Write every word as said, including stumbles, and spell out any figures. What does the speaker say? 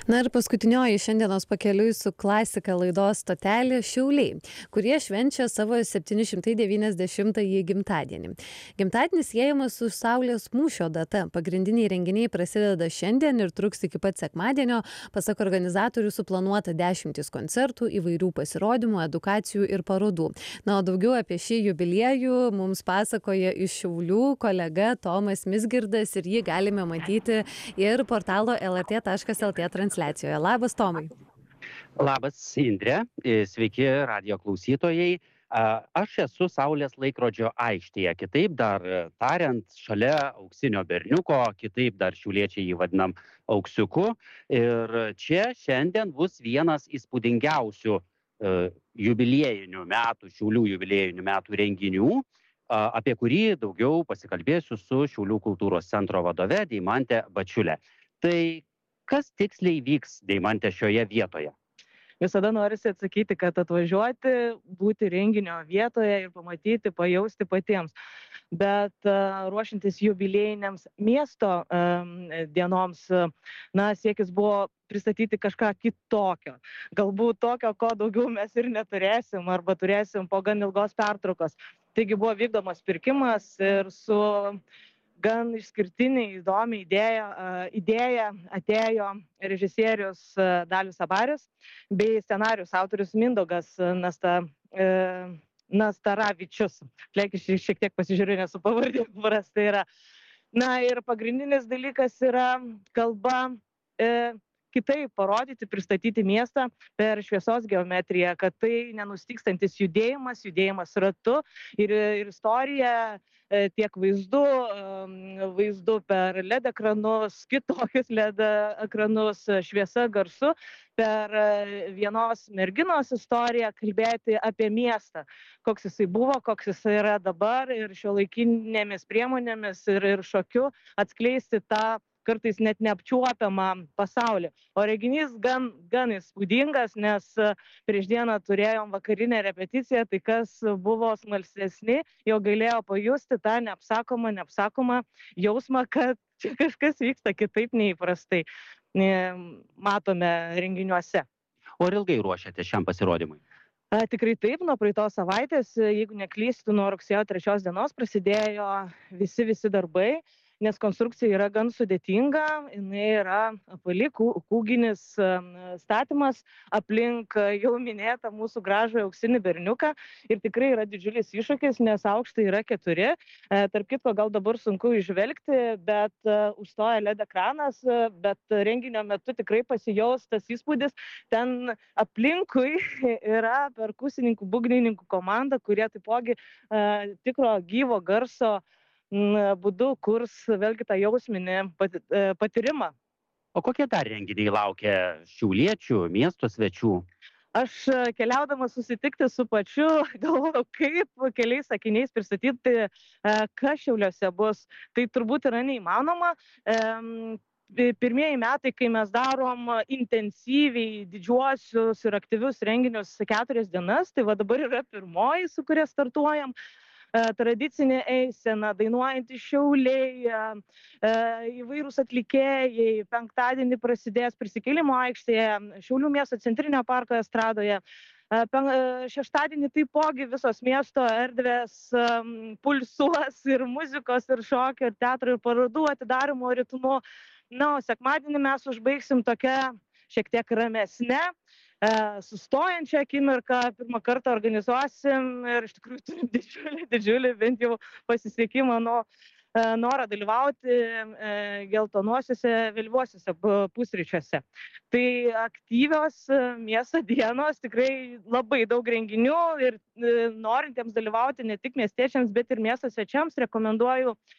Na ir paskutinioji šiandienos pakeliui su klasika laidos stotelė Šiauliai, kurie švenčia savo septyni šimtai devyniasdešimtąjį gimtadienį. Gimtadienis siejamas su Saulės mūšio data. Pagrindiniai renginiai prasideda šiandien ir truks iki pat sekmadienio. Pasak organizatorių suplanuota dešimtis koncertų, įvairių pasirodymų, edukacijų ir parodų. Na, o daugiau apie šį jubiliejų mums pasakoja iš Šiaulių kolega Tomas Mizgirdas ir jį galime matyti ir portalo L R T taškas L T transliacijoje. Labas, Tomai. Labas, Indrė. Sveiki, radijo klausytojai. Aš esu Saulės laikrodžio aikštėje, kitaip dar tariant, šalia auksinio berniuko, kitaip dar šiauliečiai jį vadinam auksiuku. Ir čia šiandien bus vienas įspūdingiausių jubiliejinių metų, Šiaulių jubiliejinių metų renginių, apie kurį daugiau pasikalbėsiu su Šiaulių kultūros centro vadove Deimante Bačiule. Tai kas tiksliai vyks, Deimante, šioje vietoje? Visada norisi atsakyti, kad atvažiuoti, būti renginio vietoje ir pamatyti, pajausti patiems. Bet uh, ruošintis jubiliejiniams miesto um, dienoms, na, siekis buvo pristatyti kažką kitokio. Galbūt tokio, ko daugiau mes ir neturėsim, arba turėsim po gan ilgos pertraukos. Taigi buvo vykdomas pirkimas ir su gan išskirtinė, įdomi idėja, idėja atėjo režisierius Dalius Abaris bei scenarijus autorius Mindaugas Nasta, e, Nastaravičius. Fleikiškai šiek tiek pasižiūrėjau, nesu pavardė, prastai yra. Na ir pagrindinis dalykas yra kalba e, kitaip parodyti, pristatyti miestą per šviesos geometriją, kad tai nenustykstantis judėjimas, judėjimas ratu ir, ir istorija tiek vaizdu, vaizdu per L E D ekranus, kitokius L E D ekranus, šviesa, garsu, per vienos merginos istoriją kalbėti apie miestą, koks jisai buvo, koks jisai yra dabar ir šiuolaikinėmis priemonėmis ir, ir šokiu atskleisti tą kartais net neapčiuopiamą pasaulį. O renginys gan, gan įspūdingas, nes prieš dieną turėjom vakarinę repeticiją, tai kas buvo smalsesni, jau galėjo pajusti tą neapsakomą, neapsakomą jausmą, kad čia kažkas vyksta kitaip neįprastai matome renginiuose. O ar ilgai ruošiate šiam pasirodymui? A, tikrai taip, nuo praeitos savaitės, jeigu neklystu, nuo rugsėjo trečios dienos prasidėjo visi, visi darbai. Nes konstrukcija yra gan sudėtinga, jinai yra apvali, kūginis statymas aplink jau minėtą mūsų gražų auksinį berniuką ir tikrai yra didžiulis iššūkis, nes aukštai yra keturi. Tarp kitko, gal dabar sunku išvelgti, bet užstoja L E D ekranas, bet renginio metu tikrai pasijaus tas įspūdis. Ten aplinkui yra perkusininkų, būgnininkų komanda, kurie taipogi tikro gyvo garso būdu kurs vėlgi tą jausminį patyrimą. O kokie dar renginiai laukia šiauliečių, miesto svečių? Aš keliaudama susitikti su pačiu, galvoju, kaip keliais sakiniais pristatyti, kas Šiauliuose bus. Tai turbūt yra neįmanoma. Pirmieji metai, kai mes darom intensyviai didžiuosius ir aktyvius renginius keturias dienas, tai va dabar yra pirmoji, su kuria startuojam. Tradicinė eisena, dainuojantys Šiauliai, įvairūs atlikėjai. Penktadienį prasidės Prisikėlimo aikštėje, Šiaulių miesto centrinio parko estradoje. Šeštadienį taipogi visos miesto erdvės pulsuos ir muzikos, ir šokio, ir teatro, ir parodų atidarymo ritmu. Na, o sekmadienį mes užbaigsim tokią šiek tiek ramesnę, sustojančią akimirką, pirmą kartą organizuosim ir iš tikrųjų turim didžiulį, didžiulį bent jau pasisekimą nuo norą dalyvauti geltonuosiuose vėlyvuosiuose pusryčiuose. Tai aktyvios miesto dienos, tikrai labai daug renginių ir norintiems dalyvauti ne tik miestiečiams, bet ir miesto svečiams rekomenduoju